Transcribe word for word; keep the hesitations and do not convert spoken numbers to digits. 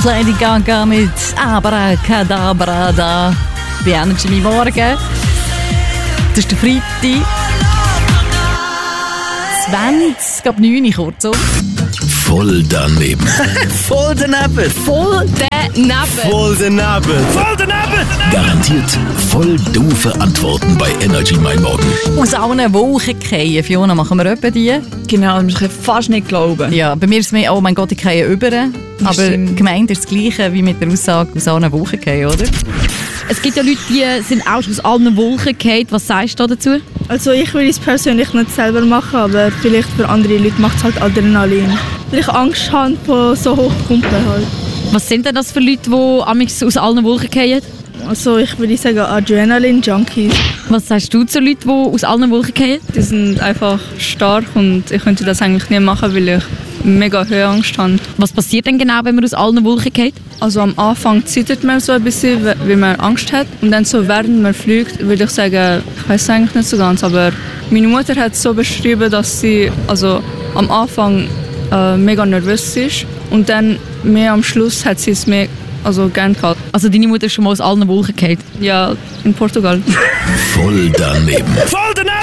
Lady Gaga mit Abracadabra da bei Energy am Morgen. Das ist der Freitag. zwanzig ab neun kurz um. Voll daneben. Voll daneben. Voll daneben. Voll daneben. Voll daneben. Garantiert voll doofe Antworten bei Energy Mein Morgen. Aus allen Wolken fallen. Fiona, machen wir etwa die? Genau, das kann ich fast nicht glauben. Ja, bei mir ist es mehr, oh mein Gott, ich falle über. Aber stimmt. gemeint ist das Gleiche wie mit der Aussage aus allen Wolken fallen, oder? Es gibt ja Leute, die sind auch schon aus allen Wolken gefallen. Was sagst du dazu? Also ich will es persönlich nicht selber machen, aber vielleicht für andere Leute macht es halt Adrenalin. Weil ich Angst habe vor so hohen Kumpeln halt. Was sind denn das für Leute, die amigs aus allen Wolken fallen? Also ich würde sagen Adrenalin-Junkies. Was sagst du zu Leuten, die aus allen Wolken fallen? Die sind einfach stark und ich könnte das eigentlich nie machen, weil ich mega Höhenangst habe. Was passiert denn genau, wenn man aus allen Wolken fällt? Also am Anfang zittert man so ein bisschen, weil man Angst hat. Und dann so während man fliegt, würde ich sagen, ich weiß es eigentlich nicht so ganz, aber meine Mutter hat es so beschrieben, dass sie also am Anfang äh, mega nervös ist und dann mehr am Schluss hat sie es mehr also gern gehabt. Also deine Mutter ist schon mal aus allen Wolken gefallen? Ja, in Portugal. Voll daneben. Voll daneben.